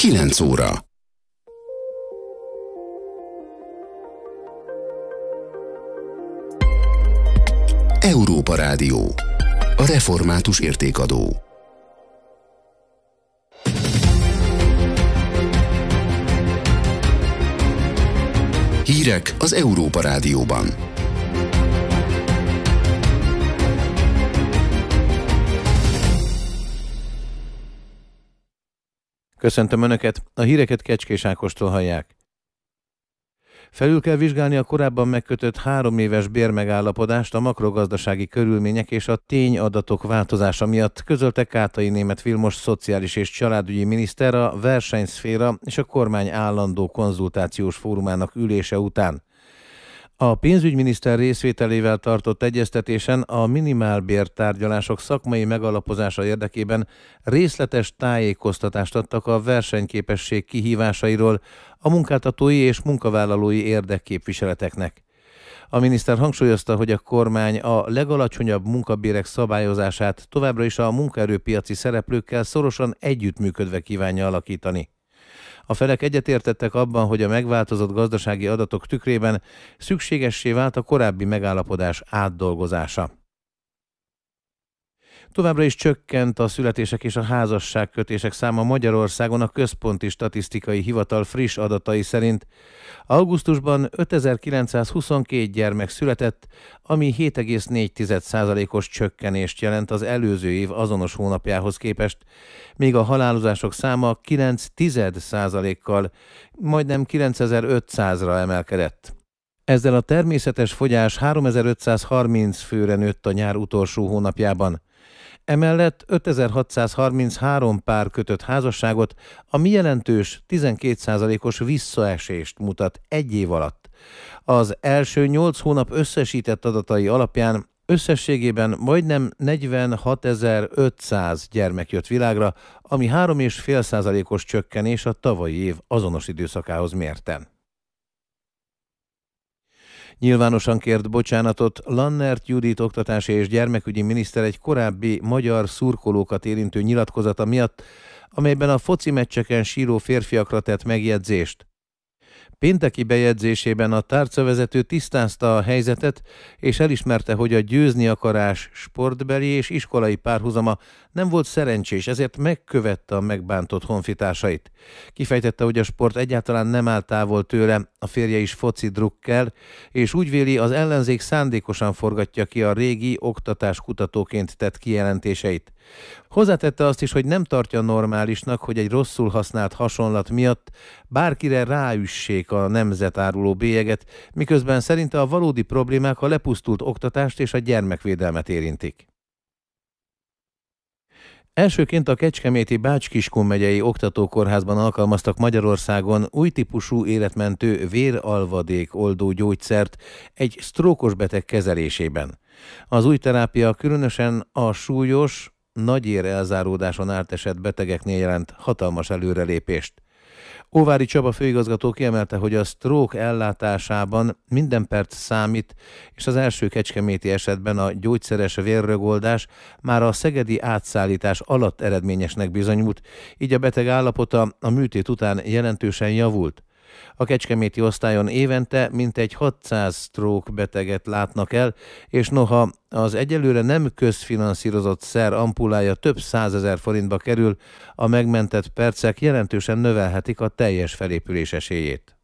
9 óra. Európa Rádió. A református értékadó. Hírek az Európa Rádióban. Köszöntöm Önöket, a híreket Kecskés Ákostól hallják. Felül kell vizsgálni a korábban megkötött 3 éves bérmegállapodást a makrogazdasági körülmények és a tényadatok változása miatt, közölte Kátai Németh Vilmos szociális és családügyi miniszter a versenyszféra és a kormány állandó konzultációs fórumának ülése után. A pénzügyminiszter részvételével tartott egyeztetésen a minimálbér tárgyalások szakmai megalapozása érdekében részletes tájékoztatást adtak a versenyképesség kihívásairól a munkáltatói és munkavállalói érdekképviseleteknek. A miniszter hangsúlyozta, hogy a kormány a legalacsonyabb munkabérek szabályozását továbbra is a munkaerőpiaci szereplőkkel szorosan együttműködve kívánja alakítani. A felek egyetértettek abban, hogy a megváltozott gazdasági adatok tükrében szükségessé vált a korábbi megállapodás átdolgozása. Továbbra is csökkent a születések és a házasságkötések száma Magyarországon a Központi Statisztikai Hivatal friss adatai szerint. Augusztusban 5922 gyermek született, ami 7,4%-os csökkenést jelent az előző év azonos hónapjához képest, míg a halálozások száma 9,1%-kal, majdnem 9500-ra emelkedett. Ezzel a természetes fogyás 3530 főre nőtt a nyár utolsó hónapjában. Emellett 5633 pár kötött házasságot, ami jelentős 12%-os visszaesést mutat egy év alatt. Az első 8 hónap összesített adatai alapján összességében majdnem 46.500 gyermek jött világra, ami 3,5%-os csökkenés a tavalyi év azonos időszakához mérten. Nyilvánosan kért bocsánatot Lannert Judit oktatási és gyermekügyi miniszter egy korábbi magyar szurkolókat érintő nyilatkozata miatt, amelyben a foci meccseken síró férfiakra tett megjegyzést. Pénteki bejegyzésében a tárcavezető tisztázta a helyzetet, és elismerte, hogy a győzni akarás sportbeli és iskolai párhuzama nem volt szerencsés, ezért megkövette a megbántott honfitársait. Kifejtette, hogy a sport egyáltalán nem áll távol tőle, a férje is foci drukkel, és úgy véli, az ellenzék szándékosan forgatja ki a régi oktatáskutatóként tett kijelentéseit. Hozzátette azt is, hogy nem tartja normálisnak, hogy egy rosszul használt hasonlat miatt bárkire ráüssék a nemzetáruló bélyeget, miközben szerinte a valódi problémák a lepusztult oktatást és a gyermekvédelmet érintik. Elsőként a kecskeméti Bács-Kiskun megyei oktatókórházban alkalmaztak Magyarországon új típusú életmentő véralvadék oldó gyógyszert egy sztrókos beteg kezelésében. Az új terápia különösen a súlyos, nagy ér elzáródáson átesett betegeknél jelent hatalmas előrelépést. Óvári Csaba főigazgató kiemelte, hogy a stroke ellátásában minden perc számít, és az első kecskeméti esetben a gyógyszeres vérrögoldás már a szegedi átszállítás alatt eredményesnek bizonyult, így a beteg állapota a műtét után jelentősen javult. A kecskeméti osztályon évente mintegy 600 stroke beteget látnak el, és noha az egyelőre nem közfinanszírozott szer ampullája több 100 000 forintba kerül, a megmentett percek jelentősen növelhetik a teljes felépülés esélyét.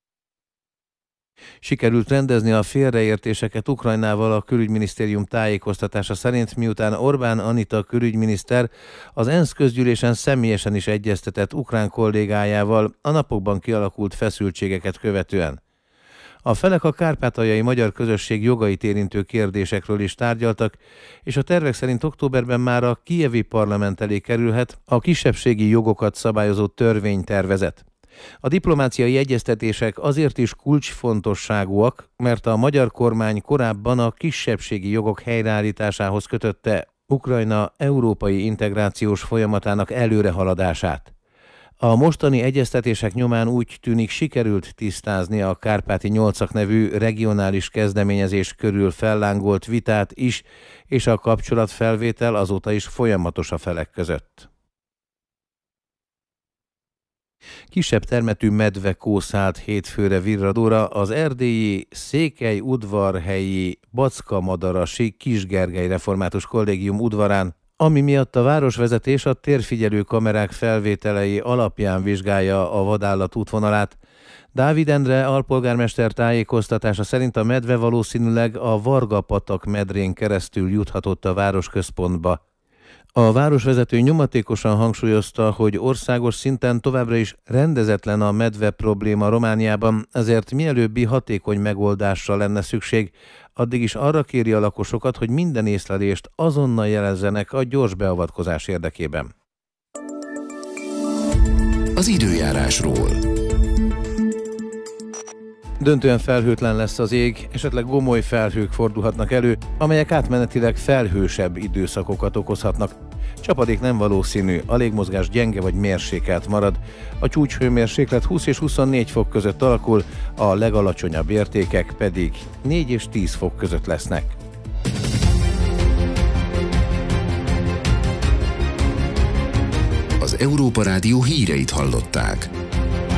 Sikerült rendezni a félreértéseket Ukrajnával a külügyminisztérium tájékoztatása szerint, miután Orbán Anita külügyminiszter az ENSZ közgyűlésen személyesen is egyeztetett ukrán kollégájával a napokban kialakult feszültségeket követően. A felek a kárpátaljai magyar közösség jogait érintő kérdésekről is tárgyaltak, és a tervek szerint októberben már a kijevi parlament elé kerülhet a kisebbségi jogokat szabályozó törvénytervezet. A diplomáciai egyeztetések azért is kulcsfontosságúak, mert a magyar kormány korábban a kisebbségi jogok helyreállításához kötötte Ukrajna európai integrációs folyamatának előrehaladását. A mostani egyeztetések nyomán úgy tűnik sikerült tisztázni a Kárpáti Nyolcak nevű regionális kezdeményezés körül fellángolt vitát is, és a kapcsolatfelvétel azóta is folyamatos a felek között. Kisebb termetű medvekó szállt hétfőre Virradóra az erdélyi Székelyudvarhelyi Backamadara-si Kisgergely Református Kollégium udvarán, ami miatt a városvezetés a térfigyelő kamerák felvételei alapján vizsgálja a vadállat útvonalát. Dávid Endre alpolgármester tájékoztatása szerint a medve valószínűleg a Varga-patak medrén keresztül juthatott a városközpontba. A városvezető nyomatékosan hangsúlyozta, hogy országos szinten továbbra is rendezetlen a medve probléma Romániában, ezért mielőbbi hatékony megoldásra lenne szükség. Addig is arra kéri a lakosokat, hogy minden észlelést azonnal jelezzenek a gyors beavatkozás érdekében. Az időjárásról. Döntően felhőtlen lesz az ég, esetleg gomoly felhők fordulhatnak elő, amelyek átmenetileg felhősebb időszakokat okozhatnak. Csapadék nem valószínű, a légmozgás gyenge vagy mérsékelt marad. A csúcshőmérséklet 20 és 24 fok között alakul, a legalacsonyabb értékek pedig 4 és 10 fok között lesznek. Az Európa Rádió híreit hallották.